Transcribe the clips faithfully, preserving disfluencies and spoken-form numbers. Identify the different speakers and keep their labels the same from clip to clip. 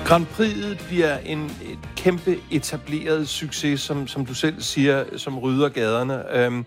Speaker 1: Grand Prix'et bliver en et kæmpe etableret succes, som, som du selv siger, som rydder gaderne. Øhm,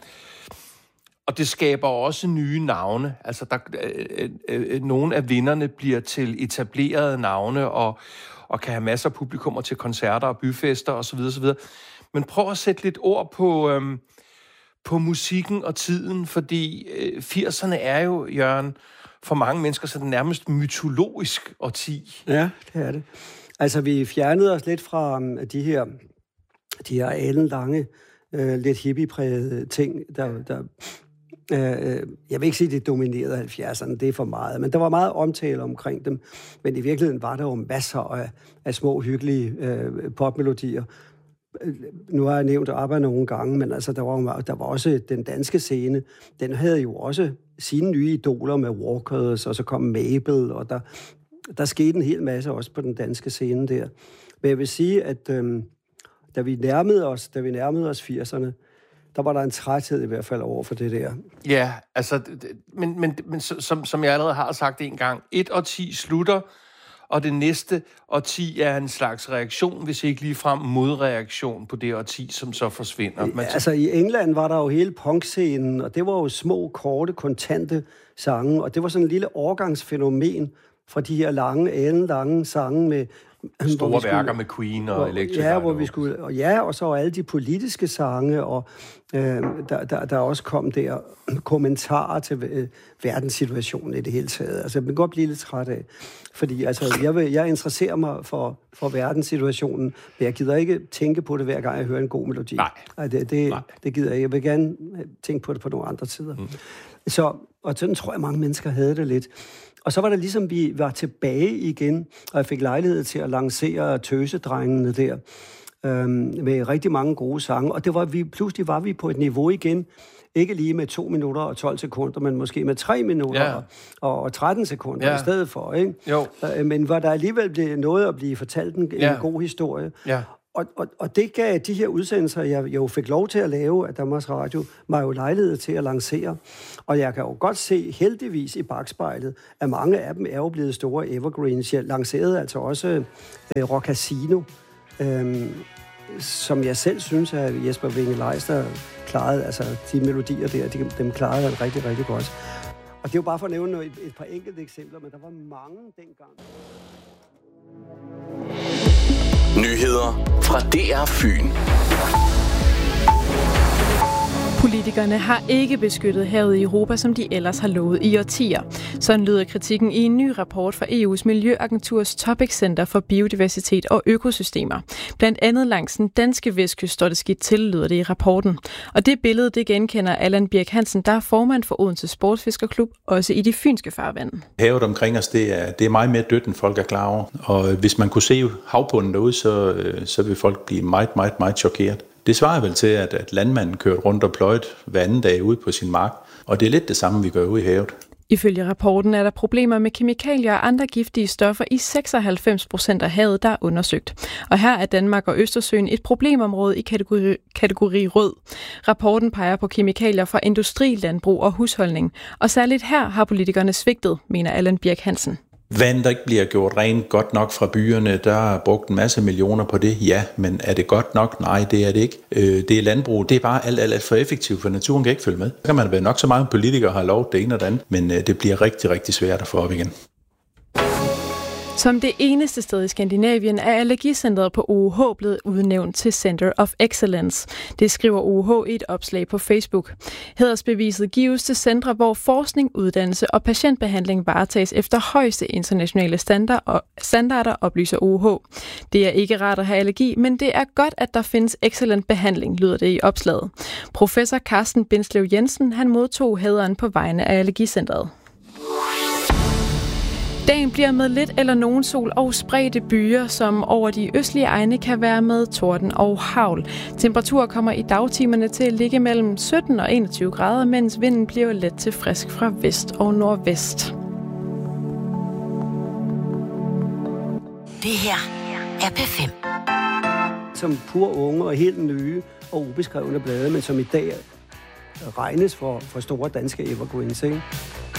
Speaker 1: og det skaber også nye navne. Altså, der, øh, øh, nogle af vinderne bliver til etablerede navne, og, og kan have masser af publikummer til koncerter og byfester osv. osv. Men prøv at sætte lidt ord på, øhm, på musikken og tiden, fordi øh, firserne er jo, Jørgen, for mange mennesker så er det nærmest mytologisk årti.
Speaker 2: Ja, det er det. Altså, vi fjernede os lidt fra um, de her, de her alenlange, øh, lidt hippieprægede ting, der, der øh, jeg vil ikke sige, det dominerede halvfjerdserne, det er for meget, men der var meget omtale omkring dem, men i virkeligheden var der jo masser af, af små, hyggelige øh, popmelodier. Nu har jeg nævnt ABBA nogle gange, men altså, der var, der var også den danske scene. Den havde jo også sine nye idoler med Walkers, og så kom Mabel, og der, der skete en hel masse også på den danske scene der. Men jeg vil sige, at øhm, da vi nærmede os, da vi nærmede os firserne, der var der en træthed i hvert fald over for det der.
Speaker 1: Ja, altså, men, men, men som, som jeg allerede har sagt en gang, et årti slutter, og det næste årti er en slags reaktion, hvis ikke ligefrem modreaktion på det årti, som så forsvinder.
Speaker 2: Man t- altså i England var der jo hele punkscenen, og det var jo små, korte, kontante sange, og det var sådan en lille overgangsfænomen fra de her lange, alenlange sange med
Speaker 1: store skulle, værker med Queen og hvor, Electric.
Speaker 2: Ja, hvor vi skulle, og ja, og så alle de politiske sange, og øh, der, der, der også kom der kommentarer til øh, verdenssituationen i det hele taget. Altså, man kan godt blive lidt træt af, fordi altså, jeg, vil, jeg interesserer mig for, for verdenssituationen, men jeg gider ikke tænke på det, hver gang jeg hører en god melodi.
Speaker 1: Nej.
Speaker 2: Ej, det, det, Nej. det gider jeg. Jeg vil gerne tænke på det på nogle andre tider. Mm. Så, og sådan tror jeg, mange mennesker havde det lidt. Og så var det ligesom, vi var tilbage igen, og jeg fik lejlighed til at lancere Tøsedrengene der, øhm, med rigtig mange gode sange. Og det var vi, pludselig var vi på et niveau igen, ikke lige med to minutter og tolv sekunder, men måske med tre minutter yeah. og, og tretten sekunder yeah. i stedet for, ikke?
Speaker 1: Jo.
Speaker 2: Men hvor der alligevel blev noget at blive fortalt en, yeah. en god historie.
Speaker 1: Yeah.
Speaker 2: Og, og, og det gav de her udsendelser, jeg jo fik lov til at lave af Danmarks Radio, mig jo lejlighed til at lancere. Og jeg kan jo godt se heldigvis i bagspejlet, at mange af dem er jo blevet store evergreens. Jeg lancerede altså også øh, Rock Casino, øh, som jeg selv synes, at Jesper Winge Leister klarede, altså de melodier der, de, dem klarede han rigtig, rigtig godt. Og det er jo bare for at nævne et, et par enkelte eksempler, men der var mange dengang.
Speaker 3: Nyheder fra D R Fyn.
Speaker 4: Politikerne har ikke beskyttet havet i Europa, som de ellers har lovet i årtier. Sådan lyder kritikken i en ny rapport fra E U's Miljøagenturs Topic Center for Biodiversitet og Økosystemer. Blandt andet langs den danske vestkyst står det skidt til, lyder det i rapporten. Og det billede, det genkender Allan Birk Hansen, der er formand for Odense Sportsfiskerklub, også i de fynske farvande.
Speaker 5: Havet omkring os, det er, det er meget mere dødt, end folk er klar over. Og hvis man kunne se havbunden derude, så, så vil folk blive meget, meget, meget chokeret. Det svarer vel til, at, at landmanden kørte rundt og pløjede hver anden dag ude på sin mark. Og det er lidt det samme, vi gør ude i havet.
Speaker 4: Ifølge rapporten er der problemer med kemikalier og andre giftige stoffer i seksoghalvfems procent af havet, der er undersøgt. Og her er Danmark og Østersøen et problemområde i kategori, kategori rød. Rapporten peger på kemikalier fra industri, landbrug og husholdning. Og særligt her har politikerne svigtet, mener Allan Birk Hansen.
Speaker 5: Vand, der ikke bliver gjort rent godt nok fra byerne, der er brugt en masse millioner på det, ja, men er det godt nok? Nej, det er det ikke. Det er landbrug, det er bare alt, alt, alt for effektivt, for naturen kan ikke følge med. Så kan man være nok så meget politikere har lov det ene og det andet, men det bliver rigtig, rigtig svært at få op igen.
Speaker 4: Som det eneste sted i Skandinavien er Allergicentret på O U H blevet udnævnt til Center of Excellence. Det skriver O U H i et opslag på Facebook. Hædersbeviset gives til centre, hvor forskning, uddannelse og patientbehandling varetages efter højeste internationale standarder, oplyser O U H. Det er ikke rart at have allergi, men det er godt, at der findes excellent behandling, lyder det i opslaget. Professor Carsten Bindslev Jensen, han modtog hæderen på vegne af Allergicentret. Dagen bliver med lidt eller nogen sol og spredte byer, som over de østlige egne kan være med torden og hagl. Temperaturer kommer i dagtimerne til at ligge mellem sytten og enogtyve grader, mens vinden bliver let til frisk fra vest og nordvest.
Speaker 6: Det her er P fem.
Speaker 2: Som pur unge og helt nye og ubeskrevne blade, men som i dag regnes for, for store danske evergreens, ikke?